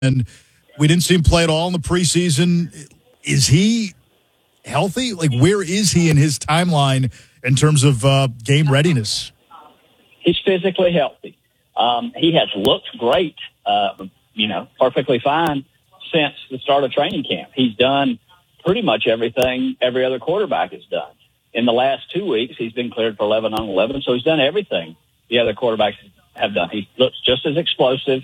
and we didn't see him play at all in the preseason. Is he healthy? Like, where is he in his timeline in terms of game readiness? He's physically healthy. He has looked great, perfectly fine since the start of training camp. He's done pretty much everything every other quarterback has done. In the last 2 weeks, he's been cleared for 11 on 11, so he's done everything the other quarterbacks have done. He looks just as explosive.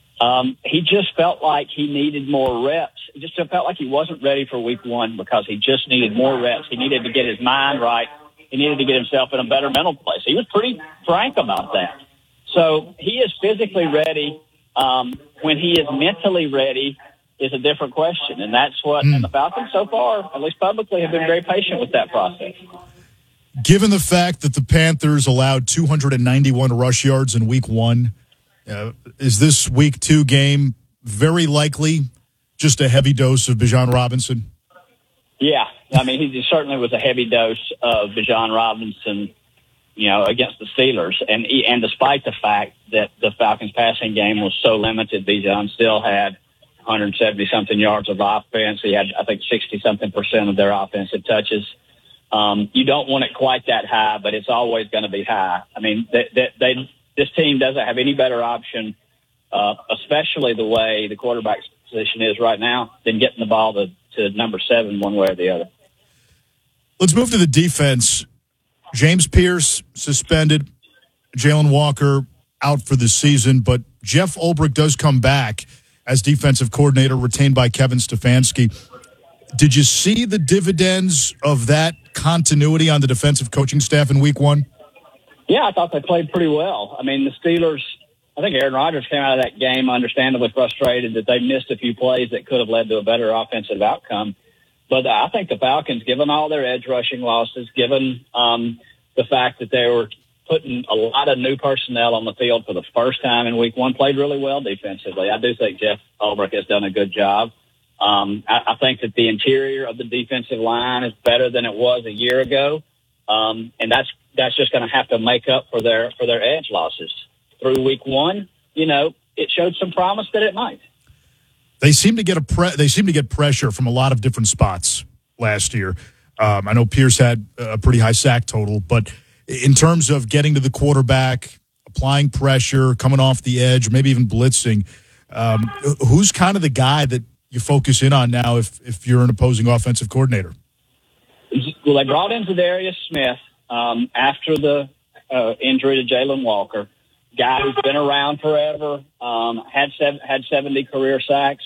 He just felt like he needed more reps. He just felt like he wasn't ready for week one because he just needed more reps. He needed to get his mind right. He needed to get himself in a better mental place. He was pretty frank about that. So he is physically ready. When he is mentally ready is a different question. And that's what and the Falcons so far, at least publicly, have been very patient with that process. Given the fact that the Panthers allowed 291 rush yards in week one, is this week 2 game very likely just a heavy dose of Bijan Robinson? Yeah. I mean, he certainly was a heavy dose of Bijan Robinson, against the Steelers. And despite the fact that the Falcons passing game was so limited, Bijan still had 170-something yards of offense. He had, I think, 60-something% of their offensive touches. You don't want it quite that high, but it's always going to be high. I mean, this team doesn't have any better option, especially the way the quarterback's position is right now, than getting the ball to number 7 one way or the other. Let's move to the defense. James Pierce suspended, Jalen Walker out for the season, but Jeff Ulbrich does come back as defensive coordinator, retained by Kevin Stefanski. Did you see the dividends of that continuity on the defensive coaching staff in week one? Yeah, I thought they played pretty well. I mean, the Steelers, I think Aaron Rodgers came out of that game understandably frustrated that they missed a few plays that could have led to a better offensive outcome. But I think the Falcons, given all their edge rushing losses, given the fact that they were putting a lot of new personnel on the field for the first time in week one, played really well defensively. I do think Jeff Ulbrich has done a good job. I think that the interior of the defensive line is better than it was a year ago. And that's just going to have to make up for their edge losses. Through week one, it showed some promise that it might. They seem to get pressure from a lot of different spots last year. I know Pierce had a pretty high sack total, but in terms of getting to the quarterback, applying pressure, coming off the edge, maybe even blitzing, who's kind of the guy that you focus in on now if you're an opposing offensive coordinator? Well, they brought in Zadarius Smith after the injury to Jalen Walker. Guy who's been around forever, had 70 career sacks,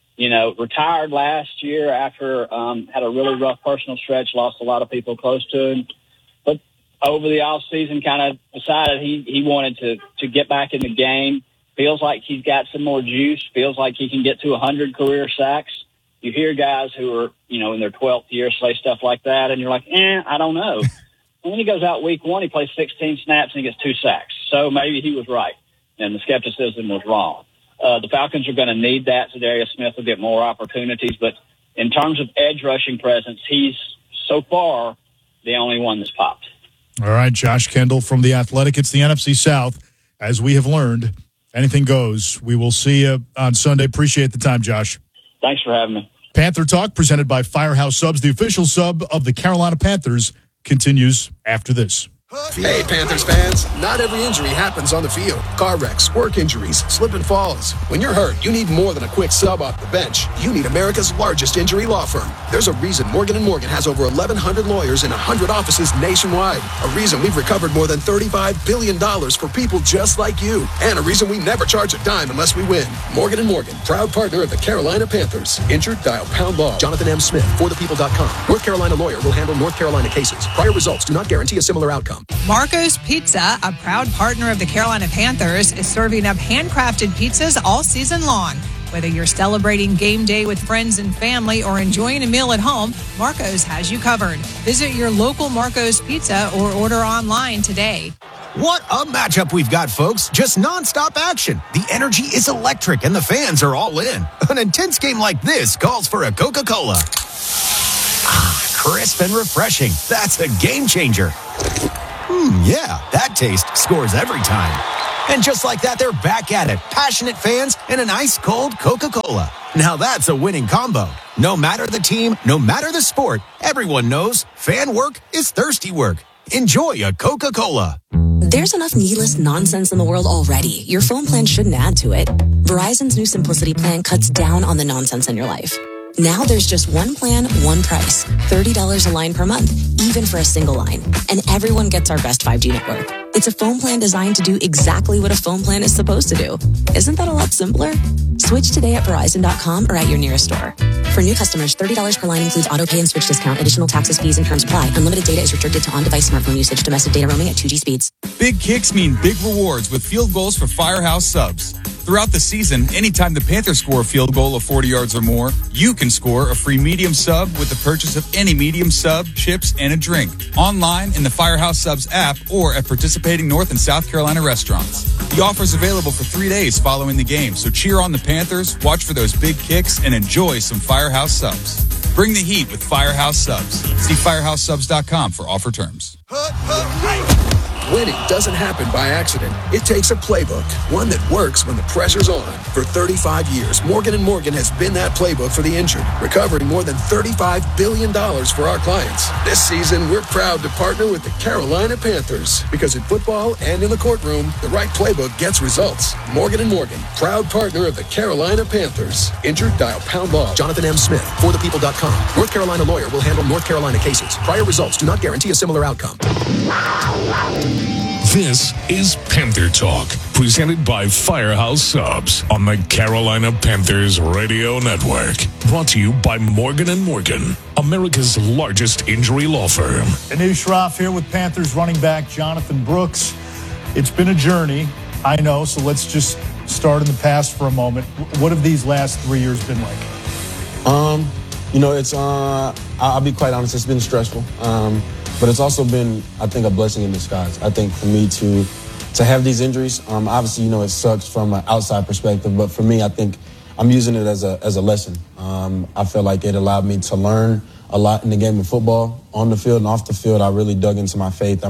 retired last year after had a really rough personal stretch, lost a lot of people close to him. But over the off season, kind of decided he wanted to get back in the game. Feels like he's got some more juice. Feels like he can get to 100 career sacks. You hear guys who are, in their 12th year say stuff like that, and you're like, I don't know. And when he goes out week one, he plays 16 snaps and he gets 2 sacks. So maybe he was right, and the skepticism was wrong. The Falcons are going to need that. Zadarius Smith will get more opportunities, but in terms of edge rushing presence, he's so far the only one that's popped. All right, Josh Kendall from The Athletic. It's the NFC South. As we have learned, anything goes. We will see you on Sunday. Appreciate the time, Josh. Thanks for having me. Panther Talk, presented by Firehouse Subs, the official sub of the Carolina Panthers, continues after this. Hey, Panthers fans. Not every injury happens on the field. Car wrecks, work injuries, slip and falls. When you're hurt, you need more than a quick sub off the bench. You need America's largest injury law firm. There's a reason Morgan & Morgan has over 1,100 lawyers in 100 offices nationwide. A reason we've recovered more than $35 billion for people just like you. And a reason we never charge a dime unless we win. Morgan & Morgan, proud partner of the Carolina Panthers. Injured? Dial pound law. Jonathan M. Smith, forthepeople.com. North Carolina lawyer will handle North Carolina cases. Prior results do not guarantee a similar outcome. Marco's Pizza, a proud partner of the Carolina Panthers, is serving up handcrafted pizzas all season long. Whether you're celebrating game day with friends and family or enjoying a meal at home, Marco's has you covered. Visit your local Marco's Pizza or order online today. What a matchup we've got, folks. Just nonstop action. The energy is electric and the fans are all in. An intense game like this calls for a Coca-Cola. Crisp and refreshing. That's a game changer. Yeah, that taste scores every time. And just like that, they're back at it. Passionate fans and an ice-cold Coca-Cola. Now that's a winning combo. No matter the team, no matter the sport, everyone knows fan work is thirsty work. Enjoy a Coca-Cola. There's enough needless nonsense in the world already. Your phone plan shouldn't add to it. Verizon's new Simplicity plan cuts down on the nonsense in your life. Now there's just one plan, one price. $30 a line per month, even for a single line. And everyone gets our best 5G network. It's a phone plan designed to do exactly what a phone plan is supposed to do. Isn't that a lot simpler? Switch today at Verizon.com or at your nearest store. For new customers, $30 per line includes auto pay and switch discount. Additional taxes, fees, and terms apply. Unlimited data is restricted to on-device smartphone usage. Domestic data roaming at 2G speeds. Big kicks mean big rewards with field goals for Firehouse Subs. Throughout the season, anytime the Panthers score a field goal of 40 yards or more, you can score a free medium sub with the purchase of any medium sub, chips, and a drink. Online in the Firehouse Subs app or at participating North and South Carolina restaurants. The offer is available for 3 days following the game, so cheer on the Panthers, watch for those big kicks, and enjoy some Firehouse Subs. Bring the heat with Firehouse Subs. See firehousesubs.com for offer terms. Winning doesn't happen by accident. It takes a playbook, one that works when the pressure's on. For 35 years, Morgan & Morgan has been that playbook for the injured, recovering more than $35 billion for our clients. This season, we're proud to partner with the Carolina Panthers, because in football and in the courtroom, the right playbook gets results. Morgan & Morgan, proud partner of the Carolina Panthers. Injured? Dial #law. Jonathan M. Smith, forthepeople.com. North Carolina lawyer will handle North Carolina cases. Prior results do not guarantee a similar outcome. This is Panther Talk, presented by Firehouse Subs on the Carolina Panthers Radio Network. Brought to you by Morgan & Morgan, America's largest injury law firm. Anu Shroff here with Panthers running back Jonathan Brooks. It's been a journey, I know, so let's just start in the past for a moment. What have these last 3 years been like? It's I'll be quite honest, it's been stressful. But it's also been, I think, a blessing in disguise. I think for me to have these injuries, obviously, it sucks from an outside perspective. But for me, I think I'm using it as a lesson. I feel like it allowed me to learn a lot in the game of football, on the field and off the field. I really dug into my faith.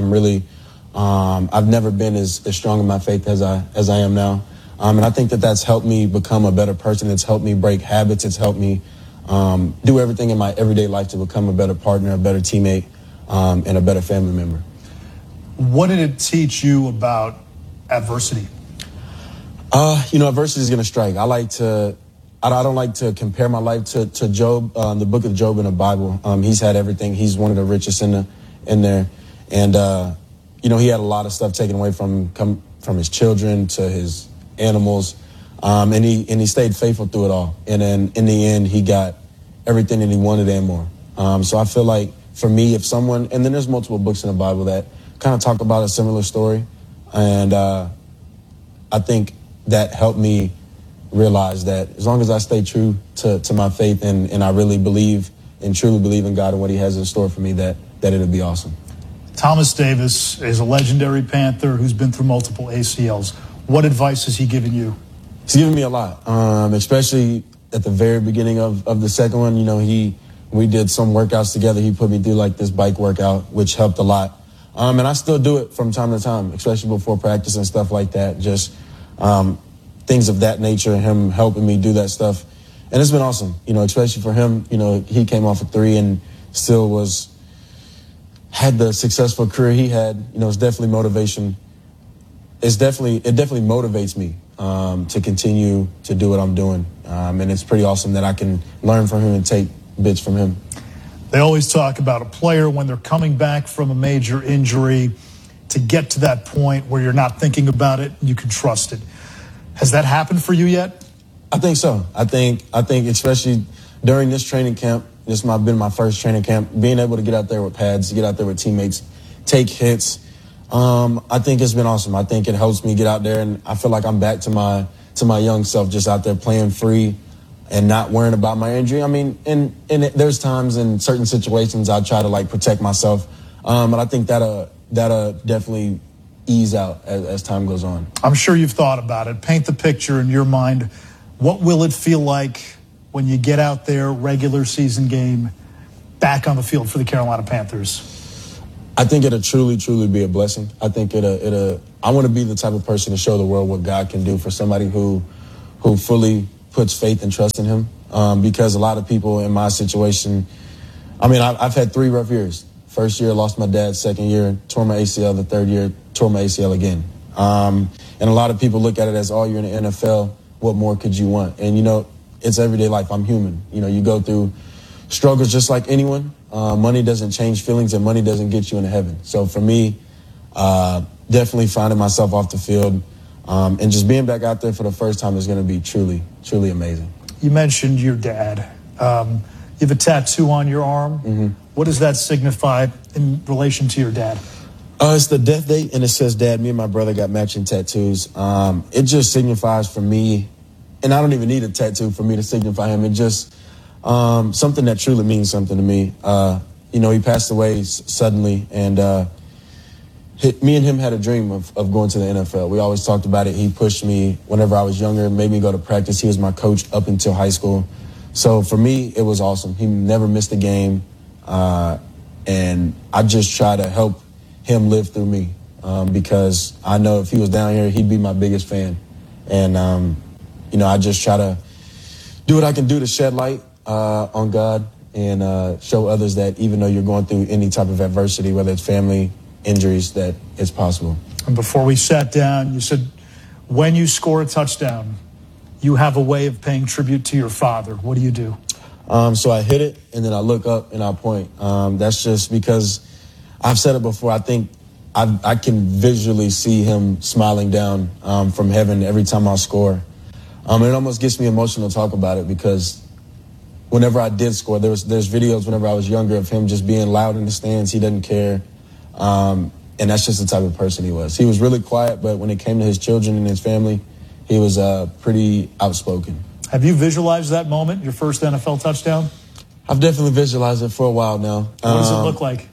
I've never been as strong in my faith as I am now. And I think that's helped me become a better person. It's helped me break habits. It's helped me do everything in my everyday life to become a better partner, a better teammate, and a better family member. What did it teach you about adversity? Adversity is going to strike. I don't like to compare my life to Job, the book of Job in the Bible. He's had everything. He's one of the richest in there. And, he had a lot of stuff taken away from his children to his animals. And he stayed faithful through it all. And then in the end, he got everything that he wanted and more. So I feel like, for me, and then there's multiple books in the Bible that kind of talk about a similar story. And I think that helped me realize that as long as I stay true to my faith and I really believe and truly believe in God and what he has in store for me, that it'll be awesome. Thomas Davis is a legendary Panther who's been through multiple ACLs. What advice has he given you? He's given me a lot, especially at the very beginning of the second one. We did some workouts together. He put me through this bike workout, which helped a lot. And I still do it from time to time, especially before practice and stuff like that. Just things of that nature, him helping me do that stuff. And it's been awesome, especially for him. He came off of 3 and still had the successful career he had. It's definitely motivation. It definitely motivates me to continue to do what I'm doing. And it's pretty awesome that I can learn from him and take bits from him. They always talk about a player when they're coming back from a major injury to get to that point where you're not thinking about it, you can trust it. Has that happened for you yet? I think so. I think especially during this training camp, this might have been my first training camp, being able to get out there with pads, get out there with teammates, take hits. I think it's been awesome. I think it helps me get out there, and I feel like I'm back to my young self, just out there playing free and not worrying about my injury. I mean, and there's times in certain situations I try to protect myself, but I think that'll definitely ease out as time goes on. I'm sure you've thought about it. Paint the picture in your mind. What will it feel like when you get out there, regular season game, back on the field for the Carolina Panthers? I think it'll truly, truly be a blessing. I think I want to be the type of person to show the world what God can do for somebody who fully puts faith and trust in him. Because a lot of people in my situation, I mean, I've had 3 rough years. First year, lost my dad. Second year, tore my ACL. The third year, tore my ACL again. And a lot of people look at it as, oh, you're in the NFL. What more could you want? And, you know, it's everyday life. I'm human. You know, you go through struggles just like anyone. Money doesn't change feelings, and money doesn't get you into heaven. So for me, definitely finding myself off the field and just being back out there for the first time is going to be truly, truly amazing. You mentioned your dad. You have a tattoo on your arm. Mm-hmm. What does that signify in relation to your dad? It's the death date, and it says Dad. Me and my brother got matching tattoos. It just signifies for me, and I don't even need a tattoo for me to signify him. It just something that truly means something to me. You know, he passed away suddenly, and me and him had a dream of going to the NFL. We always talked about it. He pushed me whenever I was younger, made me go to practice. He was my coach up until high school. So for me, it was awesome. He never missed a game, and I just try to help him live through me because I know if he was down here, he'd be my biggest fan. And, you know, I just try to do what I can do to shed light on God and show others that even though you're going through any type of adversity, whether it's family, injuries, that it's possible. And before we sat down, you said when you score a touchdown, you have a way of paying tribute to your father. What do you do? So I hit it, and then I look up and I point. That's just because I've said it before. I think I can visually see him smiling down from heaven every time I score. And it almost gets me emotional to talk about it because whenever I did score, there's videos whenever I was younger of him just being loud in the stands. He doesn't care. And that's just the type of person he was. He was really quiet, but when it came to his children and his family, he was pretty outspoken. Have you visualized that moment, your first NFL touchdown? I've definitely visualized it for a while now. What does it look like?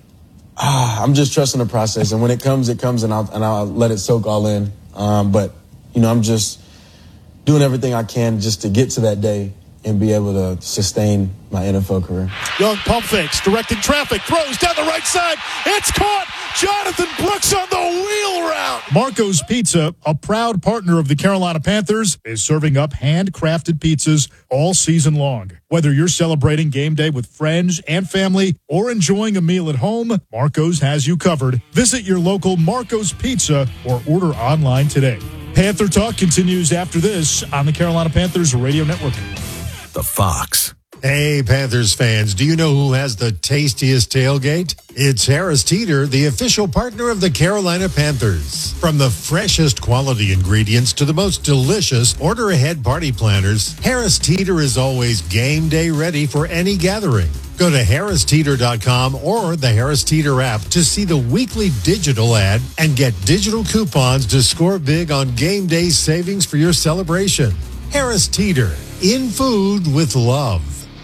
I'm just trusting the process, and when it comes, and I'll let it soak all in. But you know, I'm just doing everything I can just to get to that day and be able to sustain my NFL career. Young pump fakes, directing traffic, throws down the right side. It's caught. Jonathan Brooks on the wheel route. Marco's Pizza, a proud partner of the Carolina Panthers, is serving up handcrafted pizzas all season long. Whether you're celebrating game day with friends and family or enjoying a meal at home, Marco's has you covered. Visit your local Marco's Pizza or order online today. Panther Talk continues after this on the Carolina Panthers Radio Network. The Fox. Hey, Panthers fans, do you know who has the tastiest tailgate? It's Harris Teeter, the official partner of the Carolina Panthers. From the freshest quality ingredients to the most delicious order-ahead party planners, Harris Teeter is always game day ready for any gathering. Go to harristeeter.com or the Harris Teeter app to see the weekly digital ad and get digital coupons to score big on game day savings for your celebration. Harris Teeter, in food with love.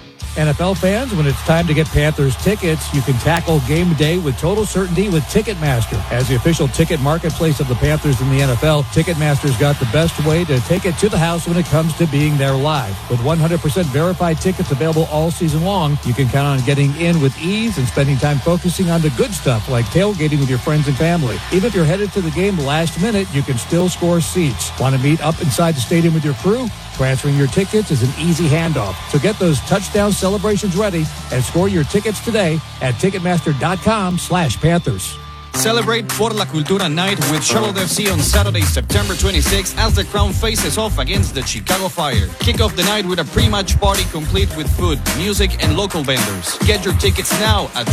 NFL fans, when it's time to get Panthers tickets, you can tackle game day with total certainty with Ticketmaster. As the official ticket marketplace of the Panthers in the NFL, Ticketmaster's got the best way to take it to the house when it comes to being there live. With 100% verified tickets available all season long, you can count on getting in with ease and spending time focusing on the good stuff like tailgating with your friends and family. Even if you're headed to the game last minute, you can still score seats. Want to meet up inside the stadium with your crew? Transferring your tickets is an easy handoff. So get those touchdown celebrations ready and score your tickets today at Ticketmaster.com/Panthers. Celebrate Por la Cultura Night with Charlotte FC on Saturday, September 26th as the Crown faces off against the Chicago Fire. Kick off the night with a pre-match party complete with food, music, and local vendors. Get your tickets now at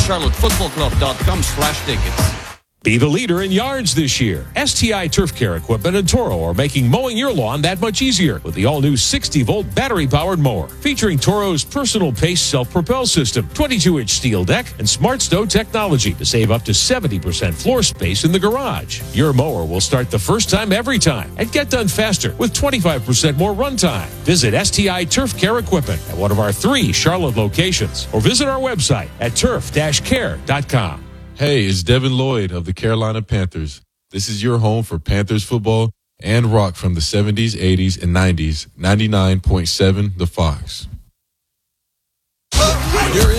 charlottefootballclub.com/tickets. Be the leader in yards this year. STI Turf Care Equipment and Toro are making mowing your lawn that much easier with the all-new 60-volt battery-powered mower featuring Toro's personal pace self-propel system, 22-inch steel deck, and Smart Stow technology to save up to 70% floor space in the garage. Your mower will start the first time every time and get done faster with 25% more runtime. Visit STI Turf Care Equipment at one of our 3 Charlotte locations or visit our website at turf-care.com. Hey, it's Devin Lloyd of the Carolina Panthers. This is your home for Panthers football and rock from the 70s, 80s, and 90s. 99.7 The Fox. When you're injured, the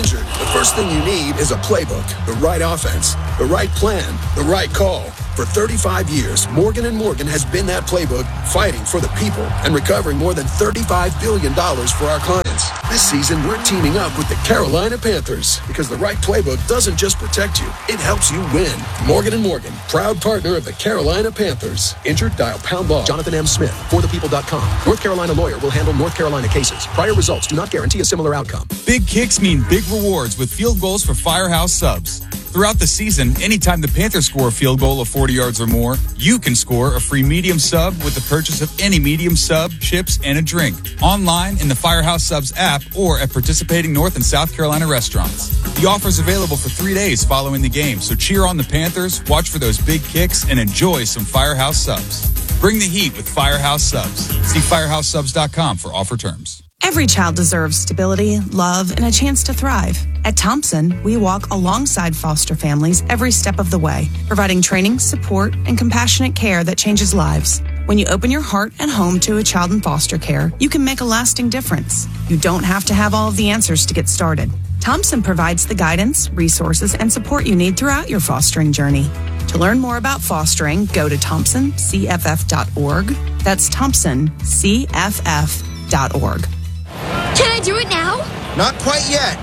First thing you need is a playbook, the right offense, the right plan, the right call. For 35 years, Morgan & Morgan has been that playbook, fighting for the people and recovering more than $35 billion for our clients. This season, we're teaming up with the Carolina Panthers because the right playbook doesn't just protect you, it helps you win. Morgan & Morgan, proud partner of the Carolina Panthers. Injured? Dial pound law. Jonathan M. Smith, forthepeople.com. North Carolina lawyer will handle North Carolina cases. Prior results do not guarantee a similar outcome. Big kicks mean big rewards with field goals for Firehouse Subs. Throughout the season, anytime the Panthers score a field goal of 40 yards or more, you can score a free medium sub with the purchase of any medium sub, chips, and a drink. Online in the Firehouse Subs app or at participating North and South Carolina restaurants. The offer is available for 3 days following the game, so cheer on the Panthers, watch for those big kicks, and enjoy some Firehouse Subs. Bring the heat with Firehouse Subs. See firehousesubs.com for offer terms. Every child deserves stability, love, and a chance to thrive. At Thompson, we walk alongside foster families every step of the way, providing training, support, and compassionate care that changes lives. When you open your heart and home to a child in foster care, you can make a lasting difference. You don't have to have all of the answers to get started. Thompson provides the guidance, resources, and support you need throughout your fostering journey. To learn more about fostering, go to thompsoncff.org. That's thompsoncff.org. Can I do it now? Not quite yet.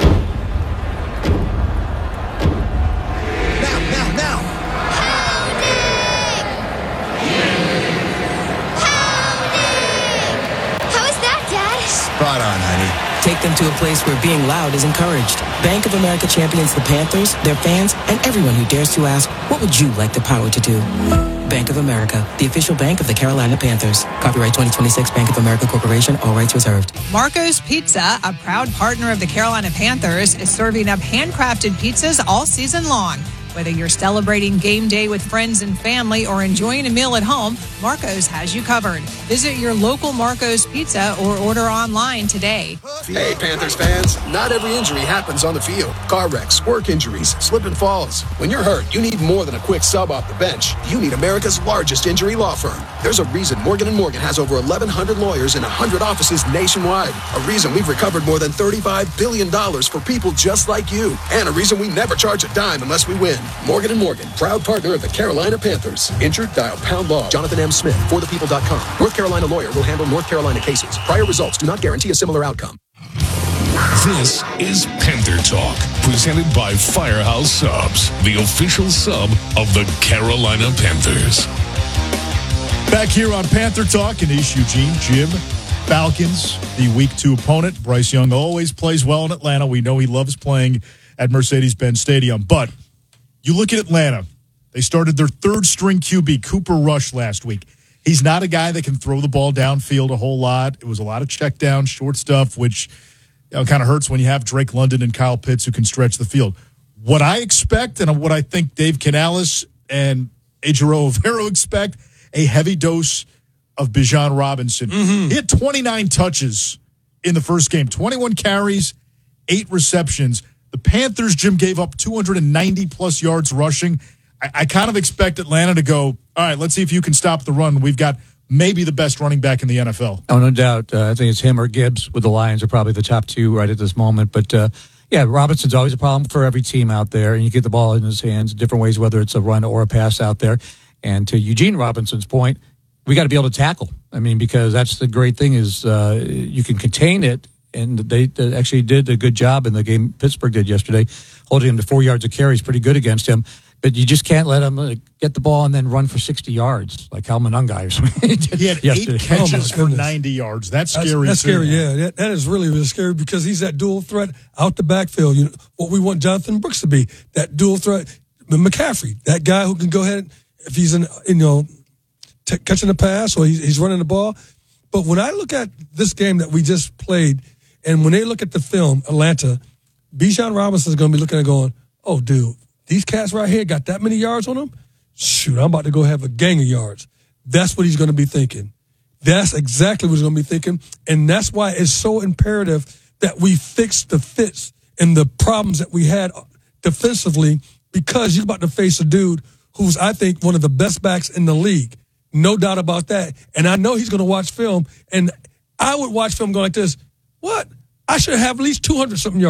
Now. How is that, Dad? Spot on, honey. Take them to a place where being loud is encouraged. Bank of America champions the Panthers, their fans, and everyone who dares to ask, what would you like the power to do? Bank of America, the official bank of the Carolina Panthers. Copyright 2026 Bank of America Corporation, all rights reserved. Marco's Pizza, a proud partner of the Carolina Panthers, is serving up handcrafted pizzas all season long. Whether you're celebrating game day with friends and family or enjoying a meal at home, Marco's has you covered. Visit your local Marco's Pizza or order online today. Hey, Panthers fans, not every injury happens on the field. Car wrecks, work injuries, slip and falls. When you're hurt, you need more than a quick sub off the bench. You need America's largest injury law firm. There's a reason Morgan & Morgan has over 1,100 lawyers in 100 offices nationwide. A reason we've recovered more than $35 billion for people just like you. And a reason we never charge a dime unless we win. Morgan & Morgan, proud partner of the Carolina Panthers. Injured? Dial pound law. Jonathan M. Smith, forthepeople.com. North Carolina lawyer will handle North Carolina cases. Prior results do not guarantee a similar outcome. This is Panther Talk, presented by Firehouse Subs, the official sub of the Carolina Panthers. Back here on Panther Talk in East Eugene, Jim, Falcons, the Week 2 opponent. Bryce Young always plays well in Atlanta. We know he loves playing at Mercedes-Benz Stadium, but you look at Atlanta, they started their third-string QB, Cooper Rush, last week. He's not a guy that can throw the ball downfield a whole lot. It was a lot of check down, short stuff, which kind of hurts when you have Drake London and Kyle Pitts who can stretch the field. What I expect and what I think Dave Canales and Ejiro Evero expect, a heavy dose of Bijan Robinson. He had 29 touches in the first game, 21 carries, 8 receptions. The Panthers, Jim, gave up 290-plus yards rushing. I kind of expect Atlanta to go, all right, let's see if you can stop the run. We've got maybe the best running back in the NFL. Oh, no doubt. I think it's him or Gibbs with the Lions are probably the top two right at this moment. But, yeah, Robinson's always a problem for every team out there, and you get the ball in his hands different ways, whether it's a run or a pass out there. And to Eugene Robinson's point, we got to be able to tackle. I mean, because that's the great thing is you can contain it. And they actually did a good job in the game Pittsburgh did yesterday, holding him to 4 yards of carry is pretty good against him. But you just can't let him get the ball and then run for 60 yards like Hal Monungai or something. He had 8 catches for 90 yards. That's scary. That's scary, yeah. That is really, really scary because he's that dual threat out the backfield. You know, what we want Jonathan Brooks to be, that dual threat. McCaffrey, that guy who can go ahead, if he's catching the pass or he's running the ball. But when I look at this game that we just played, and when they look at the film, Atlanta, Bijan Robinson is going to be looking at going, oh, dude, these cats right here got that many yards on them? Shoot, I'm about to go have a gang of yards. That's what he's going to be thinking. That's exactly what he's going to be thinking. And that's why it's so imperative that we fix the fits and the problems that we had defensively because you're about to face a dude who's, I think, one of the best backs in the league. No doubt about that. And I know he's going to watch film, and I would watch film going like this. What? I should have at least 200-something yards.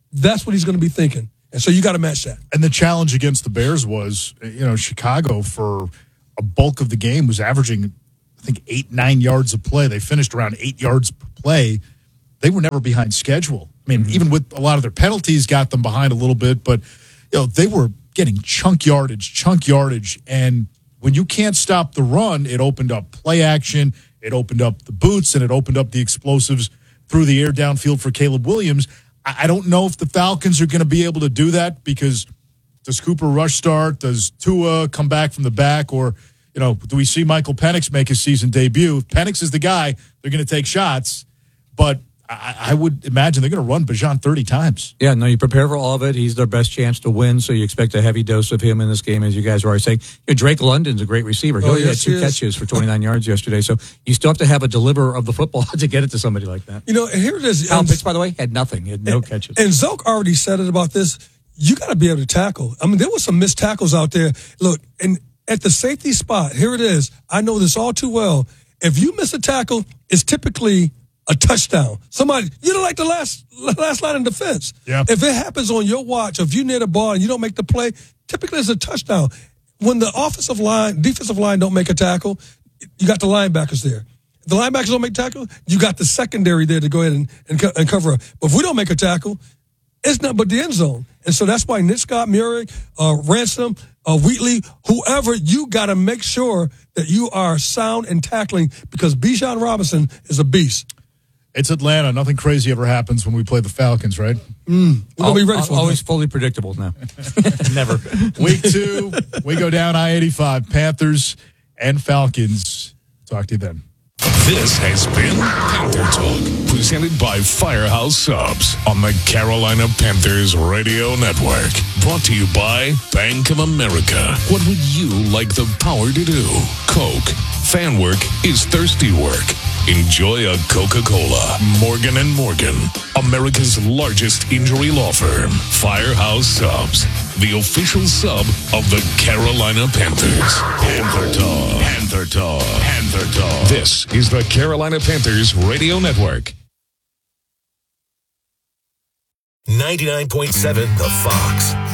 That's what he's going to be thinking. And so you got to match that. And the challenge against the Bears was, Chicago for a bulk of the game was averaging, I think, 8-9 yards of play. They finished around 8 yards per play. They were never behind schedule. I mean, even with a lot of their penalties got them behind a little bit, but they were getting chunk yardage. And when you can't stop the run, it opened up play action, it opened up the boots, and it opened up the explosives through the air downfield for Caleb Williams. I don't know if the Falcons are going to be able to do that, because does Cooper Rush start? Does Tua come back from the back? Or, do we see Michael Penix make his season debut? If Penix is the guy, they're going to take shots. But I would imagine they're going to run Bijan 30 times. Yeah, no, you prepare for all of it. He's their best chance to win, so you expect a heavy dose of him in this game, as you guys were already saying. Drake London's a great receiver. He only had 2 catches for 29 yards yesterday, so you still have to have a deliverer of the football to get it to somebody like that. Here it is. Kyle Pitts, by the way, had nothing. He had no catches. And Zoke already said it about this. You got to be able to tackle. I mean, there were some missed tackles out there. Look, and at the safety spot, here it is. I know this all too well. If you miss a tackle, it's typically a touchdown. Somebody, like the last line of defense. Yeah. If it happens on your watch, if you near the ball and you don't make the play, typically it's a touchdown. When the defensive line don't make a tackle, you got the linebackers there. If the linebackers don't make tackle, you got the secondary there to go ahead and cover up. But if we don't make a tackle, it's not but the end zone. And so that's why Nick Scott, Murray, Ransom, Wheatley, whoever, you got to make sure that you are sound in tackling, because Bijan Robinson is a beast. It's Atlanta. Nothing crazy ever happens when we play the Falcons, right? We're going to be ready for it. Always fully predictable now. Never. Week 2, we go down I-85. Panthers and Falcons. Talk to you then. This has been Panther Talk, presented by Firehouse Subs on the Carolina Panthers Radio Network. Brought to you by Bank of America. What would you like the power to do? Coke. Fan work is thirsty work. Enjoy a Coca-Cola. Morgan & Morgan, America's largest injury law firm. Firehouse Subs, the official sub of the Carolina Panthers. Panther Talk. Panther Talk. Panther Talk. This is the Carolina Panthers Radio Network. 99.7 The Fox.